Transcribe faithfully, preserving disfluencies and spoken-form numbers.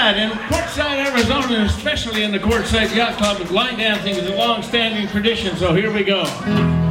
right, in Quartzsite, Arizona, especially in the Quartzsite Yacht Club, line dancing is a long-standing tradition, so here we go.